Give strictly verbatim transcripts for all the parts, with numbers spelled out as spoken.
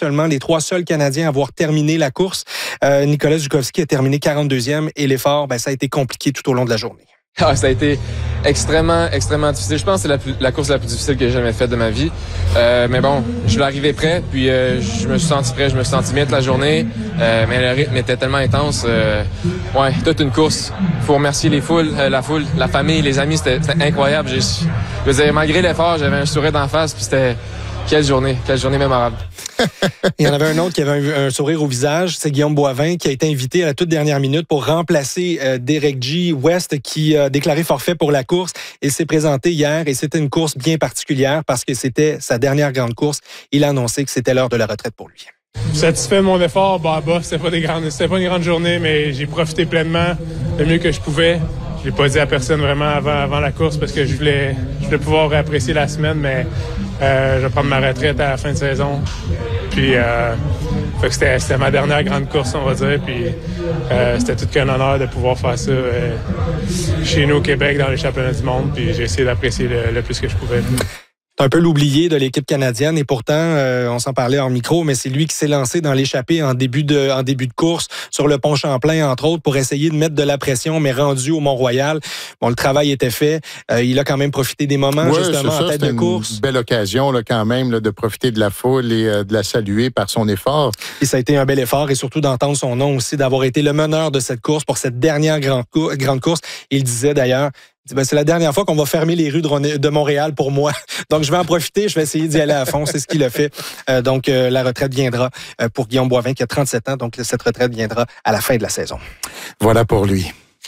seulement les trois seuls Canadiens à avoir terminé la course. Euh, Nicolas Zukowski a terminé quarante-deuxième et l'effort, ben, ça a été compliqué tout au long de la journée. Ah, ça a été extrêmement, extrêmement difficile. Je pense que c'est la, plus, la course la plus difficile que j'ai jamais faite de ma vie. Euh, mais bon, je suis arrivé prêt, puis euh, je me suis senti prêt, je me suis senti bien toute la journée. Euh, mais le rythme était tellement intense. Euh, ouais, toute une course. Il faut remercier les foules, euh, la foule, la famille, les amis. C'était, c'était incroyable. J'ai, je veux dire, malgré l'effort, j'avais un sourire d'en face, puis c'était quelle journée, quelle journée mémorable. Il y en avait un autre qui avait un, un sourire au visage, c'est Guillaume Boivin qui a été invité à la toute dernière minute pour remplacer euh, Derek G. West qui a déclaré forfait pour la course. Il s'est présenté hier et c'était une course bien particulière parce que c'était sa dernière grande course. Il a annoncé que c'était l'heure de la retraite pour lui. Satisfait de mon effort, bah bah, c'était pas des grandes, c'était pas une grande journée, mais j'ai profité pleinement le mieux que je pouvais. Je l'ai pas dit à personne vraiment avant, avant la course parce que je voulais, je voulais pouvoir apprécier la semaine, mais euh, je vais prendre ma retraite à la fin de saison. Puis, euh, fait que c'était, c'était ma dernière grande course, on va dire. Puis, euh, c'était tout qu'un honneur de pouvoir faire ça euh, chez nous au Québec, dans les championnats du monde. Puis, j'ai essayé d'apprécier le, le plus que je pouvais. C'est un peu l'oublié de l'équipe canadienne et pourtant, euh, on s'en parlait en micro, mais c'est lui qui s'est lancé dans l'échappée en début de en début de course sur le pont Champlain, entre autres, pour essayer de mettre de la pression, mais rendu au Mont-Royal. Bon, le travail était fait. Euh, il a quand même profité des moments, ouais, justement, ça, en tête de course. C'est une belle occasion, là, quand même, là, de profiter de la foule et euh, de la saluer par son effort. Et ça a été un bel effort et surtout d'entendre son nom aussi, d'avoir été le meneur de cette course pour cette dernière grande, cou- grande course. Il disait d'ailleurs, ben, c'est la dernière fois qu'on va fermer les rues de Montréal pour moi. Donc, je vais en profiter. Je vais essayer d'y aller à fond. C'est ce qu'il a fait. Euh, donc, euh, la retraite viendra euh, pour Guillaume Boivin, qui a trente-sept ans. Donc, cette retraite viendra à la fin de la saison. Voilà pour lui.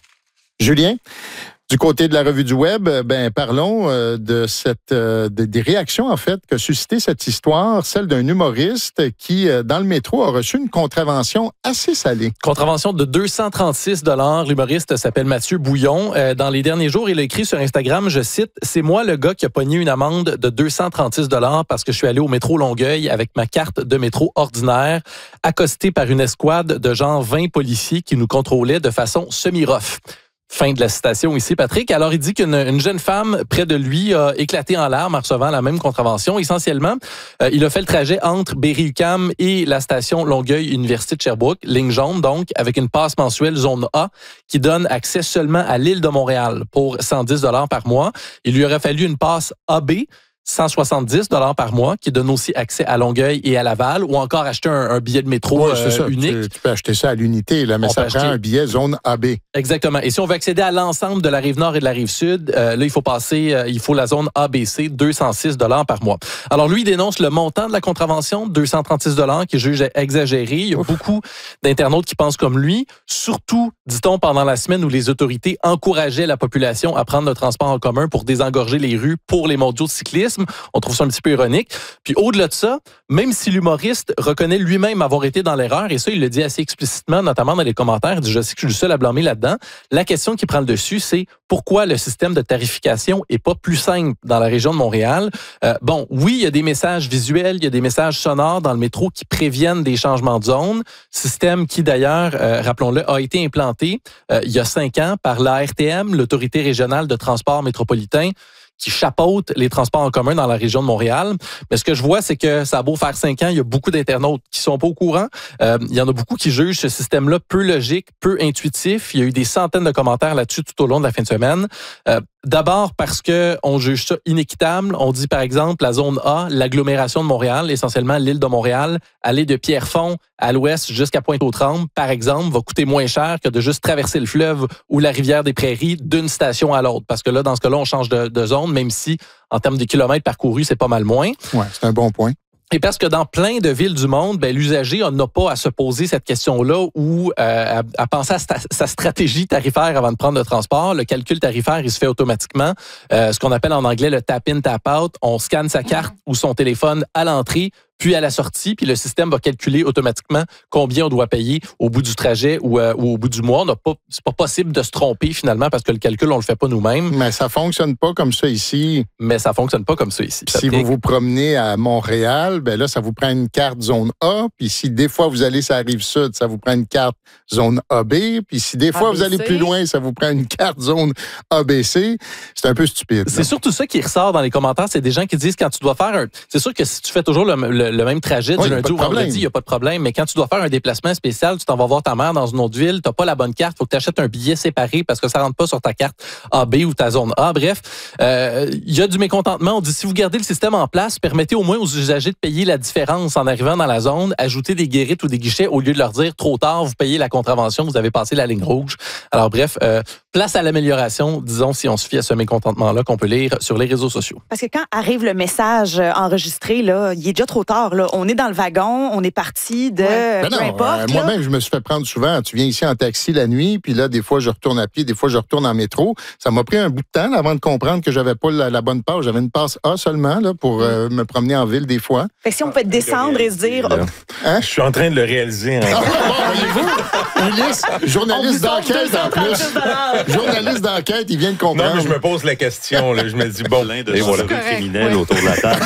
Julien? Du côté de la revue du Web, ben parlons euh, de cette euh, de, des réactions en fait qu'a suscité cette histoire, celle d'un humoriste qui euh, dans le métro a reçu une contravention assez salée. Contravention de deux cent trente-six dollars. L'humoriste s'appelle Mathieu Bouillon. Euh, dans les derniers jours, il a écrit sur Instagram, je cite, c'est moi le gars qui a pogné une amende de deux cent trente-six dollars parce que je suis allé au métro Longueuil avec ma carte de métro ordinaire, accosté par une escouade de genre vingt policiers qui nous contrôlaient de façon semi-rough. Fin de la citation ici, Patrick. Alors, il dit qu'une une jeune femme près de lui a éclaté en larmes en recevant la même contravention. Essentiellement, euh, il a fait le trajet entre Berry-UQAM et la station Longueuil-Université de Sherbrooke, ligne jaune donc, avec une passe mensuelle zone A qui donne accès seulement à l'île de Montréal pour cent dix dollars par mois. Il lui aurait fallu une passe A B, cent soixante-dix dollars par mois, qui donne aussi accès à Longueuil et à Laval, ou encore acheter un, un billet de métro ouais, c'est euh, ça. unique. Tu, tu peux acheter ça à l'unité, là, mais on ça prend un billet zone A B. Exactement. Et si on veut accéder à l'ensemble de la Rive-Nord et de la Rive-Sud, euh, là, il faut passer, euh, il faut la zone A B C, deux cent six dollars par mois. Alors, lui, il dénonce le montant de la contravention, deux cent trente-six dollars, qu'il juge exagéré. Il y a Ouf. beaucoup d'internautes qui pensent comme lui, surtout, dit-on, pendant la semaine où les autorités encourageaient la population à prendre le transport en commun pour désengorger les rues pour les mondiaux de cyclisme. On trouve ça un petit peu ironique. Puis au-delà de ça, même si l'humoriste reconnaît lui-même avoir été dans l'erreur, et ça, il le dit assez explicitement, notamment dans les commentaires, il dit « Je sais que je suis le seul à blâmer là-dedans », la question qui prend le dessus, c'est pourquoi le système de tarification est pas plus simple dans la région de Montréal. Euh, bon, oui, il y a des messages visuels, il y a des messages sonores dans le métro qui préviennent des changements de zone, système qui d'ailleurs, euh, rappelons-le, a été implanté euh, il y a cinq ans par l'A R T M, l'Autorité régionale de transport métropolitain, qui chapeaute les transports en commun dans la région de Montréal. Mais ce que je vois, c'est que ça a beau faire cinq ans, il y a beaucoup d'internautes qui sont pas au courant. Euh, il y en a beaucoup qui jugent ce système-là peu logique, peu intuitif. Il y a eu des centaines de commentaires là-dessus tout au long de la fin de semaine. Euh, D'abord parce que on juge ça inéquitable. On dit par exemple la zone A, l'agglomération de Montréal, essentiellement l'île de Montréal, aller de Pierrefonds à l'ouest jusqu'à Pointe-aux-Trembles, par exemple, va coûter moins cher que de juste traverser le fleuve ou la rivière des Prairies d'une station à l'autre. Parce que là, dans ce cas-là, on change de, de zone, même si en termes de kilomètres parcourus, c'est pas mal moins. Ouais, c'est un bon point. Et parce que dans plein de villes du monde, ben, l'usager n'a pas à se poser cette question-là ou euh, à, à penser à sta- sa stratégie tarifaire avant de prendre le transport. Le calcul tarifaire, il se fait automatiquement. Euh, ce qu'on appelle en anglais le tap-in, tap-out. On scanne sa carte ou son téléphone à l'entrée, puis à la sortie, puis le système va calculer automatiquement combien on doit payer au bout du trajet ou, euh, ou au bout du mois. On n'a pas, c'est pas possible de se tromper finalement parce que le calcul, on le fait pas nous-mêmes. Mais ça fonctionne pas comme ça ici. Mais ça fonctionne pas comme ça ici. Si vous vous promenez à Montréal, ben là, ça vous prend une carte zone A. Puis si des fois vous allez sur la Rive-Sud, ça vous prend une carte zone A B. Puis si des fois A B C. vous allez plus loin, ça vous prend une carte zone A B C. C'est un peu stupide. C'est surtout ça qui ressort dans les commentaires. C'est des gens qui disent quand tu dois faire un... C'est sûr que si tu fais toujours le, le le, le même trajet du oui, lundi au vendredi, il n'y a pas de problème. Mais quand tu dois faire un déplacement spécial, tu t'en vas voir ta mère dans une autre ville, tu n'as pas la bonne carte, il faut que tu achètes un billet séparé parce que ça ne rentre pas sur ta carte A B ou ta zone A. Bref, euh, il y a du mécontentement. On dit, si vous gardez le système en place, permettez au moins aux usagers de payer la différence en arrivant dans la zone, ajouter des guérites ou des guichets au lieu de leur dire trop tard, vous payez la contravention, vous avez passé la ligne rouge. Alors bref, euh, place à l'amélioration, disons, si on se fie à ce mécontentement-là qu'on peut lire sur les réseaux sociaux. Parce que quand arrive le message enregistré, là, il est déjà trop tard. Là. On est dans le wagon, on est parti de ouais. peu non, importe. Euh, moi-même, je me suis fait prendre souvent. Tu viens ici en taxi la nuit, puis là, des fois, je retourne à pied, des fois, je retourne en métro. Ça m'a pris un bout de temps là, avant de comprendre que j'avais pas la, la bonne passe. J'avais une passe A seulement là, pour euh, me promener en ville des fois. Fait que si on peut descendre et se dire... Oh, hein? Je suis en train de le réaliser. Hein. Ah, bon, voyez-vous, Ulysse, journaliste d'enquête en plus. Journaliste d'enquête, il vient de comprendre. Non, mais je me pose la question. Là. Je me dis, bon, plein de et voilà. criminels oui. autour de la table.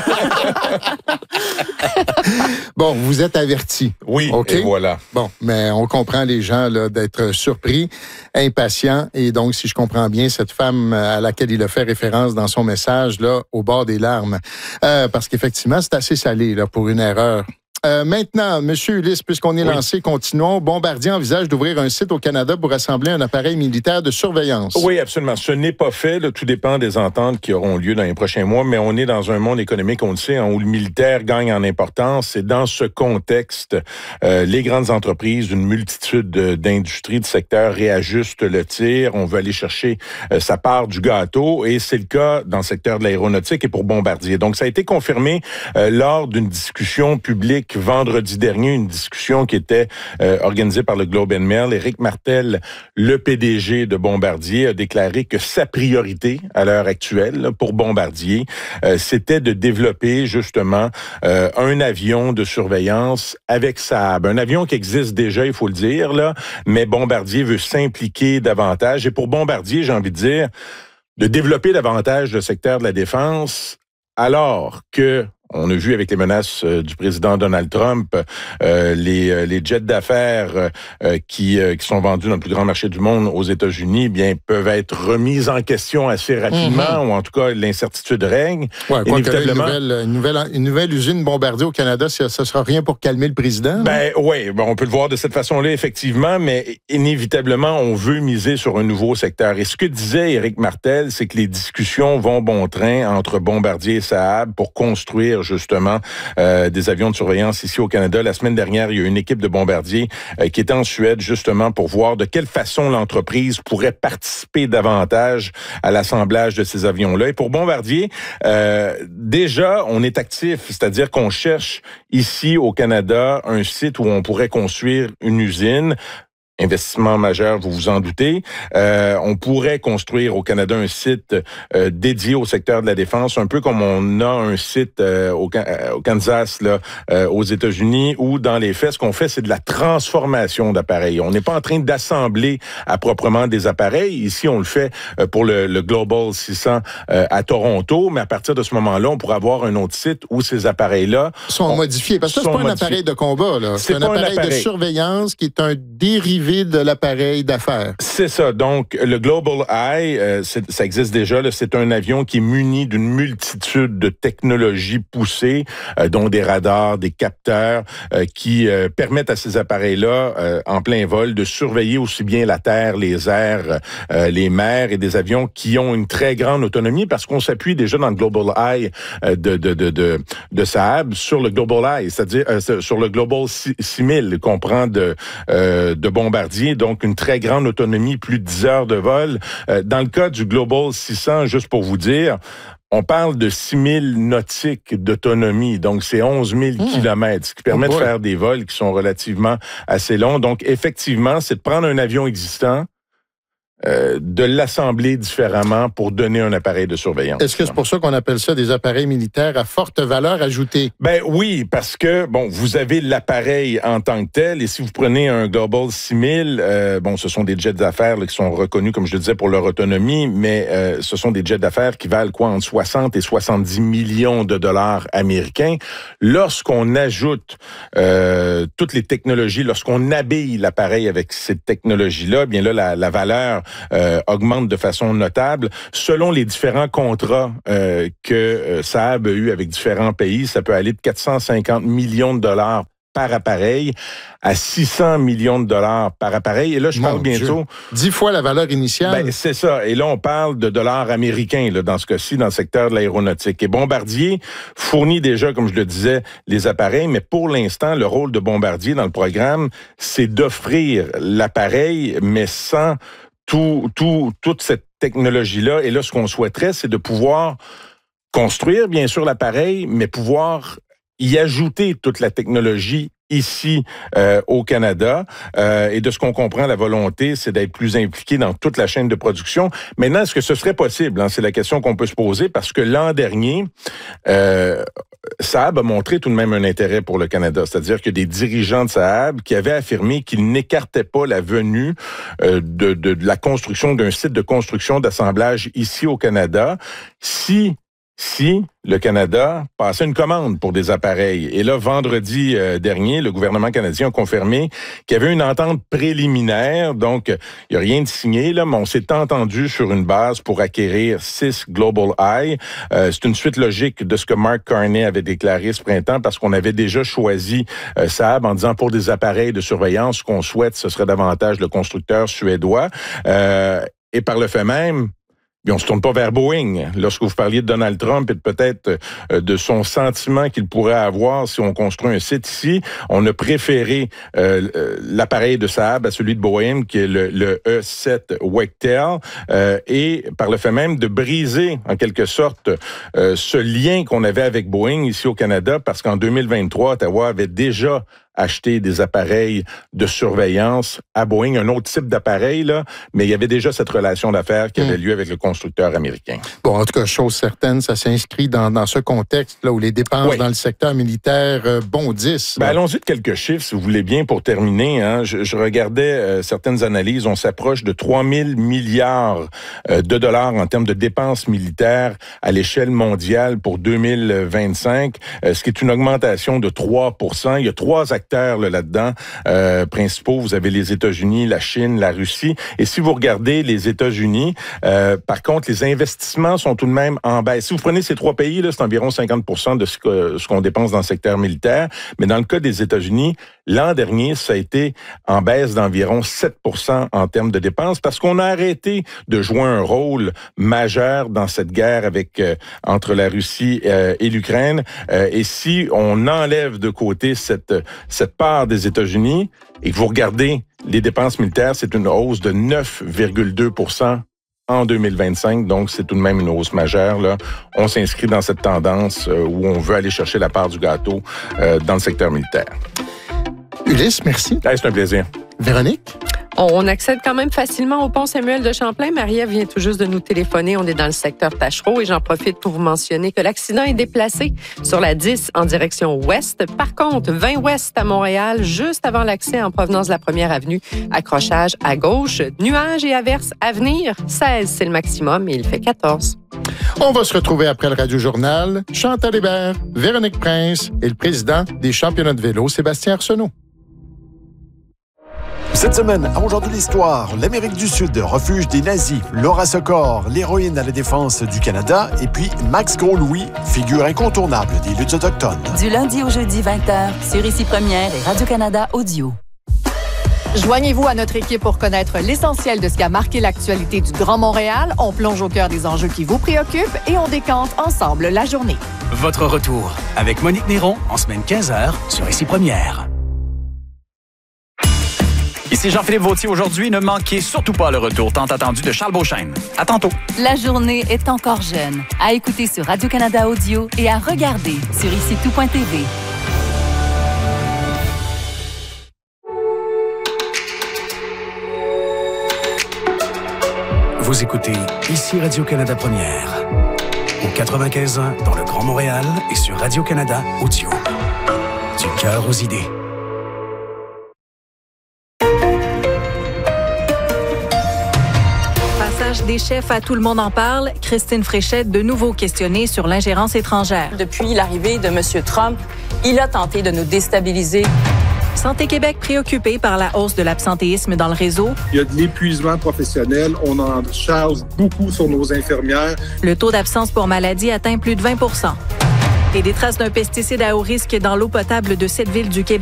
Bon, vous êtes avertis. Oui, okay? Et voilà. Bon, mais on comprend les gens là, d'être surpris, impatients. Et donc, si je comprends bien, cette femme à laquelle il a fait référence dans son message, là, au bord des larmes. Euh, parce qu'effectivement, c'est assez salé là, pour une erreur. Euh, maintenant, M. Ulysse, puisqu'on est oui. lancé, continuons. Bombardier envisage d'ouvrir un site au Canada pour assembler un appareil militaire de surveillance. Oui, absolument. Ce n'est pas fait. Là, tout dépend des ententes qui auront lieu dans les prochains mois, mais on est dans un monde économique, on le sait, hein, où le militaire gagne en importance. Et dans ce contexte, euh, les grandes entreprises, une multitude d'industries, de secteurs réajustent le tir. On veut aller chercher euh, sa part du gâteau, et c'est le cas dans le secteur de l'aéronautique et pour Bombardier. Donc, ça a été confirmé euh, lors d'une discussion publique vendredi dernier, une discussion qui était euh, organisée par le Globe and Mail. Éric Martel, le P D G de Bombardier, a déclaré que sa priorité à l'heure actuelle là, pour Bombardier, euh, c'était de développer justement euh, un avion de surveillance avec Saab. Un avion qui existe déjà, il faut le dire, là, mais Bombardier veut s'impliquer davantage. Et pour Bombardier, j'ai envie de dire, de développer davantage le secteur de la défense, alors que on a vu avec les menaces euh, du président Donald Trump, euh, les, euh, les jets d'affaires euh, qui, euh, qui sont vendus dans le plus grand marché du monde aux États-Unis, bien peuvent être remis en question assez rapidement, mm-hmm. ou en tout cas l'incertitude règne. Ouais, inévitablement. Une nouvelle, une, nouvelle, une nouvelle usine Bombardier au Canada, ça ne sera rien pour calmer le président? Ben oui, ben, on peut le voir de cette façon-là, effectivement, mais inévitablement, on veut miser sur un nouveau secteur. Et ce que disait Éric Martel, c'est que les discussions vont bon train entre Bombardier et Saab pour construire justement euh, des avions de surveillance ici au Canada. La semaine dernière, il y a une équipe de Bombardier euh, qui était en Suède justement pour voir de quelle façon l'entreprise pourrait participer davantage à l'assemblage de ces avions-là. Et pour Bombardier, euh, déjà, on est actif, c'est-à-dire qu'on cherche ici au Canada un site où on pourrait construire une usine. Investissement majeur, vous vous en doutez. Euh, on pourrait construire au Canada un site euh, dédié au secteur de la défense, un peu comme on a un site euh, au, au Kansas, là, euh, aux États-Unis, où dans les faits, ce qu'on fait, c'est de la transformation d'appareils. On n'est pas en train d'assembler à proprement des appareils. Ici, on le fait euh, pour le, le Global six cents euh, à Toronto, mais à partir de ce moment-là, on pourrait avoir un autre site où ces appareils-là sont on, modifiés. Parce que c'est pas un modifiés. appareil de combat, là. C'est, c'est un, appareil un appareil de surveillance qui est un dérivé de l'appareil d'affaires. C'est ça. Donc, le Global Eye, euh, c'est, ça existe déjà. Là, c'est un avion qui est muni d'une multitude de technologies poussées, euh, dont des radars, des capteurs, euh, qui euh, permettent à ces appareils-là, euh, en plein vol, de surveiller aussi bien la terre, les airs, euh, les mers, et des avions qui ont une très grande autonomie, parce qu'on s'appuie déjà dans le Global Eye euh, de, de, de, de, de Saab sur le Global Eye, c'est-à-dire euh, sur le Global six mille qu'on prend de, euh, de Bombardier. Donc, une très grande autonomie, plus de dix heures de vol. Euh, dans le cas du Global six cents, juste pour vous dire, on parle de six mille nautiques d'autonomie, donc c'est onze mille mmh. kilomètres, ce qui permet oh de faire des vols qui sont relativement assez longs. Donc, effectivement, c'est de prendre un avion existant, Euh, de l'assembler différemment pour donner un appareil de surveillance. Est-ce que c'est pour ça qu'on appelle ça des appareils militaires à forte valeur ajoutée? Ben oui, parce que, bon, vous avez l'appareil en tant que tel, et si vous prenez un Global six mille, euh, bon, ce sont des jets d'affaires là, qui sont reconnus, comme je le disais, pour leur autonomie, mais euh, ce sont des jets d'affaires qui valent quoi, entre soixante et soixante-dix millions de dollars américains. Lorsqu'on ajoute euh, toutes les technologies, lorsqu'on habille l'appareil avec ces technologies-là, bien là, la, la valeur euh, augmente de façon notable. Selon les différents contrats euh, que euh, Saab a eu avec différents pays, ça peut aller de quatre cent cinquante millions de dollars par appareil à six cents millions de dollars par appareil. Et là, je Mon parle bientôt... Dix fois la valeur initiale. Ben, c'est ça. Et là, on parle de dollars américains, là, dans ce cas-ci, dans le secteur de l'aéronautique. Et Bombardier fournit déjà, comme je le disais, les appareils, mais pour l'instant, le rôle de Bombardier dans le programme, c'est d'offrir l'appareil, mais sans tout, tout, toute cette technologie-là. Et là, ce qu'on souhaiterait, c'est de pouvoir construire, bien sûr, l'appareil, mais pouvoir y ajouter toute la technologie ici euh, au Canada. Euh, et de ce qu'on comprend, la volonté, c'est d'être plus impliqué dans toute la chaîne de production. Maintenant, est-ce que ce serait possible? Hein? C'est la question qu'on peut se poser parce que l'an dernier, euh, Saab a montré tout de même un intérêt pour le Canada. C'est-à-dire que des dirigeants de Saab qui avaient affirmé qu'ils n'écartaient pas la venue euh, de, de, de la construction d'un site de construction d'assemblage ici au Canada. Si Si le Canada passait une commande pour des appareils. Et là, vendredi euh, dernier, le gouvernement canadien a confirmé qu'il y avait une entente préliminaire. Donc, il n'y a rien de signé, là, mais on s'est entendu sur une base pour acquérir six Global Eye. Euh, c'est une suite logique de ce que Mark Carney avait déclaré ce printemps parce qu'on avait déjà choisi euh, Saab en disant pour des appareils de surveillance, ce qu'on souhaite, ce serait davantage le constructeur suédois. Euh, et par le fait même, puis on se tourne pas vers Boeing. Lorsque vous parliez de Donald Trump et de peut-être euh, de son sentiment qu'il pourrait avoir si on construit un site ici, on a préféré euh, l'appareil de Saab à celui de Boeing, qui est le, le E sept Wachtel, euh, et par le fait même de briser en quelque sorte euh, ce lien qu'on avait avec Boeing ici au Canada, parce qu'en deux mille vingt-trois, Ottawa avait déjà acheter des appareils de surveillance à Boeing, un autre type d'appareil, là, mais il y avait déjà cette relation d'affaires qui avait lieu avec le constructeur américain. Bon, en tout cas, chose certaine, ça s'inscrit dans, dans ce contexte-là où les dépenses oui. dans le secteur militaire euh, bondissent. Ben, allons-y de quelques chiffres, si vous voulez bien, pour terminer. Hein. Je, je regardais euh, certaines analyses, on s'approche de trois mille milliards euh, de dollars en termes de dépenses militaires à l'échelle mondiale pour deux mille vingt-cinq, euh, ce qui est une augmentation de trois pour cent. Il y a trois acteurs Là, là-dedans, euh, principaux. Vous avez les États-Unis, la Chine, la Russie. Et si vous regardez les États-Unis, euh, par contre, les investissements sont tout de même en baisse. Si vous prenez ces trois pays, là, c'est environ cinquante pour cent de ce, que, ce qu'on dépense dans le secteur militaire. Mais dans le cas des États-Unis, l'an dernier, ça a été en baisse d'environ sept pour cent en termes de dépenses parce qu'on a arrêté de jouer un rôle majeur dans cette guerre avec euh, entre la Russie euh, et l'Ukraine. Euh, et si on enlève de côté cette cette part des États-Unis, et que vous regardez les dépenses militaires, c'est une hausse de neuf virgule deux pour cent en deux mille vingt-cinq, donc c'est tout de même une hausse majeure. Là. On s'inscrit dans cette tendance euh, où on veut aller chercher la part du gâteau euh, dans le secteur militaire. Ulysse, merci. Hey, c'est un plaisir. Véronique? On accède quand même facilement au pont Samuel de Champlain. Marie-Ève vient tout juste de nous téléphoner. On est dans le secteur Tachereau et j'en profite pour vous mentionner que l'accident est déplacé sur la dix en direction ouest. Par contre, vingt ouest à Montréal, juste avant l'accès en provenance de la première avenue. Accrochage à gauche, nuages et averses à venir. seize, c'est le maximum et il fait quatorze. On va se retrouver après le Radio-Journal. Chantal Hébert, Véronique Prince et le président des championnats de vélo, Sébastien Arsenault. Cette semaine, à Aujourd'hui l'Histoire, l'Amérique du Sud, refuge des nazis, Laura Sokor, l'héroïne à la défense du Canada, et puis Max Gros-Louis, figure incontournable des luttes autochtones. Du lundi au jeudi, vingt heures, sur Ici Première et Radio-Canada Audio. Joignez-vous à notre équipe pour connaître l'essentiel de ce qui a marqué l'actualité du Grand Montréal. On plonge au cœur des enjeux qui vous préoccupent et on décante ensemble la journée. Votre retour avec Monique Néron en semaine quinze heures sur Ici Première. Ici Jean-Philippe Vautier. Aujourd'hui, ne manquez surtout pas le retour tant attendu de Charles Beauchesne. À tantôt. La journée est encore jeune. À écouter sur Radio-Canada Audio et à regarder sur ici tout point t v. Vous écoutez Ici Radio-Canada Première. Au quatre-vingt-quinze ans dans le Grand Montréal et sur Radio-Canada Audio. Du cœur aux idées. Des chefs à Tout le monde en parle, Christine Fréchette de nouveau questionnée sur l'ingérence étrangère. Depuis l'arrivée de M. Trump, il a tenté de nous déstabiliser. Santé Québec préoccupé par la hausse de l'absentéisme dans le réseau. Il y a de l'épuisement professionnel. On en charge beaucoup sur nos infirmières. Le taux d'absence pour maladie atteint plus de vingt pour cent. Et des traces d'un pesticide à haut risque dans l'eau potable de cette ville du Québec.